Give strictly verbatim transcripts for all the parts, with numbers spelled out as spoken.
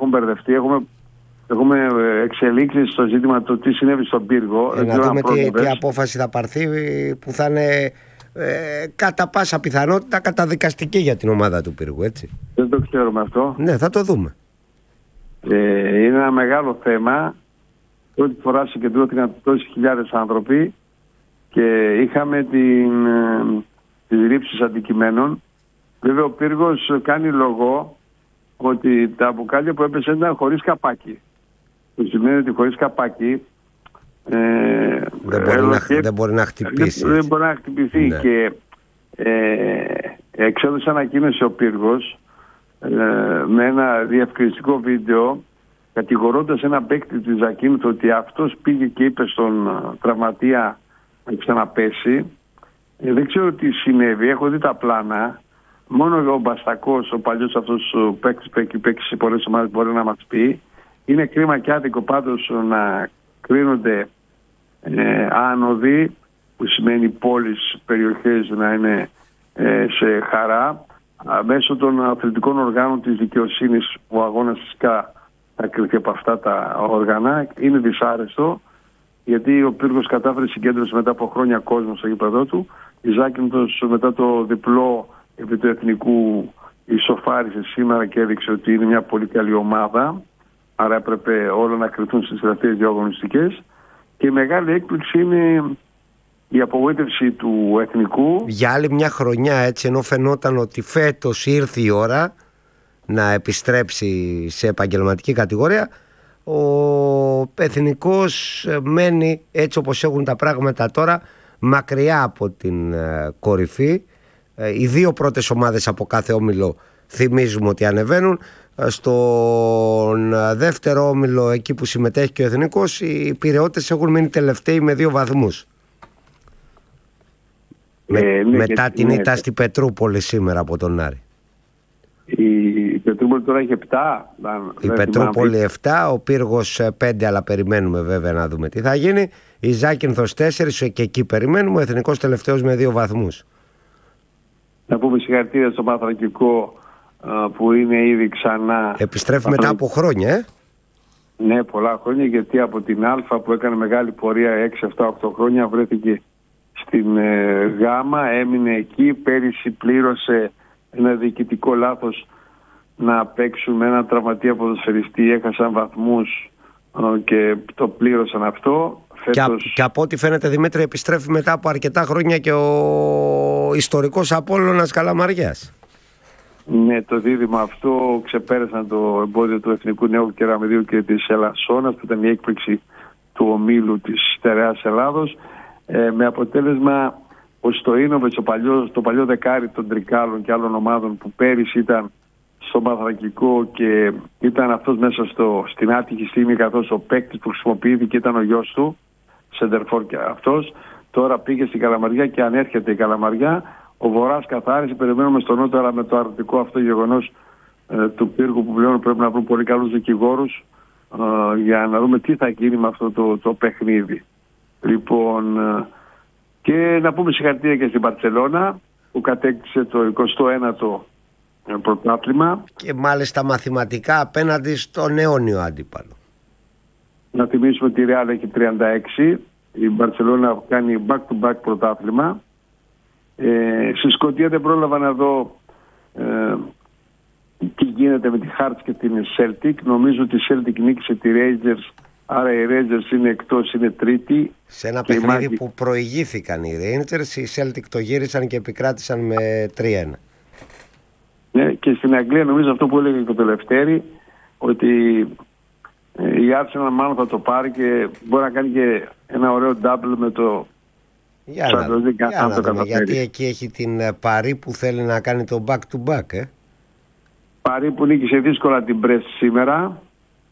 μπερδευτεί. Έχουμε, έχουμε εξελίξεις στο ζήτημα το τι συνέβη στον πύργο. Ε, να δούμε τι, τι απόφαση θα πάρθει που θα είναι ε, κατά πάσα πιθανότητα καταδικαστική για την ομάδα του πύργου, έτσι. Δεν το ξέρουμε αυτό. Ναι, θα το δούμε. Ε, είναι ένα μεγάλο θέμα. Πρώτη φορά συγκεντρώθηκαν τόσες χιλιάδες άνθρωποι και είχαμε την, ε, τις ρήψεις αντικειμένων. Βέβαια ο πύργος κάνει λόγο ότι τα μπουκάλια που έπεσαν ήταν χωρίς καπάκι. Το σημαίνει ότι χωρίς καπάκι ε, δεν, μπορεί να, και, δεν μπορεί να χτυπήσει. Δεν, δεν μπορεί να χτυπηθεί. Ναι. Και ε, εξέδωσε ανακοίνωση ο πύργος ε, με ένα διευκρινιστικό βίντεο κατηγορώντας ένα παίκτη της Ζακίνθου ότι αυτός πήγε και είπε στον τραυματία να ξαναπέσει. Ε, δεν ξέρω τι συνέβη, έχω δει τα πλάνα. Μόνο ο Μπαστακός, ο παλιός αυτός ο παίκτης που έχει παίξει σε πολλές ομάδες μπορεί να μας πει. Είναι κρίμα και άδικο πάντως να κρίνονται ε, άνοδοι, που σημαίνει πόλεις, περιοχές να είναι ε, σε χαρά, α, μέσω των αθλητικών οργάνων της δικαιοσύνης. Ο αγώνας φυσικά θα κρυθεί από αυτά τα όργανα. Είναι δυσάρεστο, γιατί ο πύργος κατάφερε συγκέντρωση μετά από χρόνια κόσμο στο γήπεδό του. Η Ζάκυνθος μετά το διπλό επί του εθνικού ισοφάρισε σήμερα και έδειξε ότι είναι μια πολύ καλή ομάδα. Άρα έπρεπε όλα να κρυθούν στις τελευταίες δύο αγωνιστικές. Και η μεγάλη έκπληξη είναι η απογοήτευση του εθνικού. Για άλλη μια χρονιά, έτσι, ενώ φαινόταν ότι φέτος ήρθε η ώρα να επιστρέψει σε επαγγελματική κατηγορία, ο εθνικός μένει, έτσι όπως έχουν τα πράγματα τώρα, μακριά από την κορυφή. Οι δύο πρώτες ομάδες από κάθε όμιλο θυμίζουμε ότι ανεβαίνουν. Στον δεύτερο όμιλο, εκεί που συμμετέχει και ο εθνικός, οι Πειραιώτες έχουν μείνει τελευταίοι με δύο βαθμούς. Ε, με, ναι, μετά την ήττα ναι, στη Πετρούπολη σήμερα από τον Άρη. Η, η Πετρούπολη τώρα έχει επτά. Η Πετρούπολη επτά, ο Πύργος πέντε, αλλά περιμένουμε βέβαια να δούμε τι θα γίνει. Η Ζάκυνθος τέσσερα και εκεί περιμένουμε. Ο εθνικός τελευταίος με δύο βαθμούς. Να πούμε συγχαρητήρια στο Παναθηναϊκό που είναι ήδη ξανά. Επιστρέφει μετά από χρόνια, ε? Ναι, πολλά χρόνια, γιατί από την Α που έκανε μεγάλη πορεία έξι, επτά, οκτώ χρόνια βρέθηκε στην ε, Γάμα, έμεινε εκεί. Πέρυσι πλήρωσε ένα διοικητικό λάθος να παίξουν με έναν τραυματία ποδοσφαιριστή, έχασαν βαθμούς ε, και το πλήρωσαν αυτό. Φέτος... Και, και από ό,τι φαίνεται, Δημήτρη, επιστρέφει μετά από αρκετά χρόνια και ο ιστορικός Απόλλωνας Καλαμαριάς. Ναι, το δίδυμα αυτό ξεπέρασαν το εμπόδιο του Εθνικού Νέου Κεραμιδίου και της Ελασσόνας, που ήταν η έκπληξη του ομίλου της στερεάς Ελλάδος, ε, με αποτέλεσμα ο Στοίνοβιτς, το παλιό, το παλιό δεκάρι των Τρικάλων και άλλων ομάδων που πέρυσι ήταν στον Παναθηναϊκό και ήταν αυτός μέσα στο, στην άτυχη στιγμή, καθώς ο παίκτης που χρησιμοποιήθηκε ήταν ο γιος του, σεντερφόρ και αυτός, τώρα πήγε στην Καλαμαριά και ανέρχεται η Καλαμαριά. Ο Βορράς καθάρισε, περιμένουμε στον Νότο, αλλά με το αρνητικό αυτό γεγονός ε, του πύργου που πλέον πρέπει να βρουν πολύ καλούς δικηγόρους ε, για να δούμε τι θα γίνει με αυτό το, το παιχνίδι. Λοιπόν, ε, και να πούμε συγχαρητήρια και στην Μπαρτσελώνα που κατέκτησε το εικοστό ένατο πρωτάθλημα. Και μάλιστα μαθηματικά απέναντι στον αιώνιο αντίπαλο. Να θυμίσουμε ότι η Ρεάλ έχει τριάντα έξι, η Μπαρτσελώνα κάνει back-to-back πρωτάθλημα. Ε, στη Σκωτία δεν πρόλαβα να δω ε, τι γίνεται με τη Hearts και την Celtic. Νομίζω ότι η Celtic νίκησε τη Rangers, άρα οι Rangers είναι εκτός, είναι τρίτη. Σε ένα παιχνίδι η... που προηγήθηκαν οι Rangers, οι Celtic το γύρισαν και επικράτησαν με τρία ένα. Ναι, και στην Αγγλία νομίζω αυτό που έλεγε και το Λευτέρη, ότι η Arsenal μάλλον θα το πάρει και μπορεί να κάνει και ένα ωραίο double με το... Για να, δούμε, για να δούμε, γιατί εκεί έχει την Παρί που θέλει να κάνει το back to back, ε. Παρί που νίκησε δύσκολα την Brest σήμερα,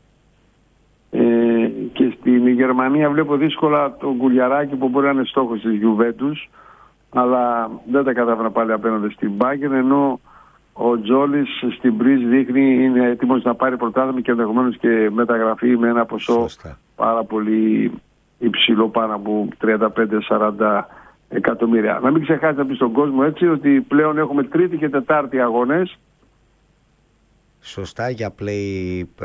ε, και στην Γερμανία βλέπω δύσκολα το Γκουλιαράκι που μπορεί να είναι στόχος της Juventus, αλλά δεν τα κατάφερα πάλι απέναντι στην Bayern, ενώ ο Τζόλης στην Μπρίζ δείχνει είναι έτοιμος να πάρει πρωτάθλημα και ενδεχομένως και μεταγραφή με ένα ποσό Σωστά. πάρα πολύ υψηλό, πάνω από τριάντα πέντε με σαράντα εκατομμύρια. Να μην ξεχάσετε να πει στον κόσμο έτσι ότι πλέον έχουμε τρίτη και τετάρτη αγώνες. Σωστά, για play